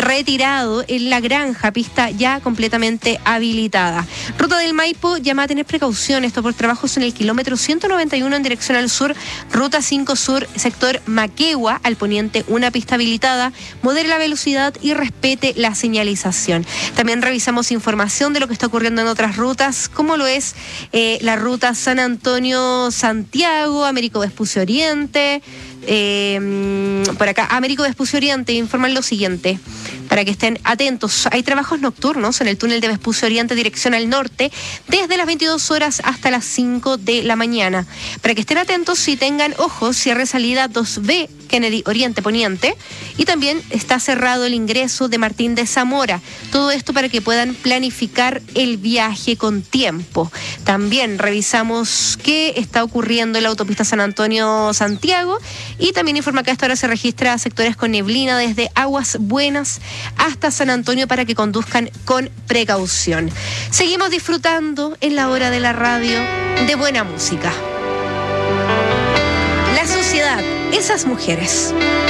retirado en La Granja, pista ya completamente habilitada. Ruta del Maipo llama a tener precaución, esto por trabajos en el kilómetro 191 en dirección al sur, ruta 5 sur, sector Maquegua, al poniente una pista habilitada, modere la velocidad y respete la señalización. También revisamos información de lo que está ocurriendo en otras rutas, como lo es la ruta San Antonio-Santiago, Américo Vespucio Oriente. Por acá, Américo Vespucio Oriente informan lo siguiente, para que estén atentos. Hay trabajos nocturnos en el túnel de Vespucio Oriente dirección al norte, desde las 22 horas hasta las 5 de la mañana. Para que estén atentos y tengan ojos, cierre salida 2B, Kennedy Oriente Poniente, y también está cerrado el ingreso de Martín de Zamora. Todo esto para que puedan planificar el viaje con tiempo. También revisamos qué está ocurriendo en la autopista San Antonio-Santiago, y también informa que hasta ahora se registra sectores con neblina desde Aguas Buenas hasta San Antonio para que conduzcan con precaución. Seguimos disfrutando en la hora de la radio de buena música. La sociedad, esas mujeres.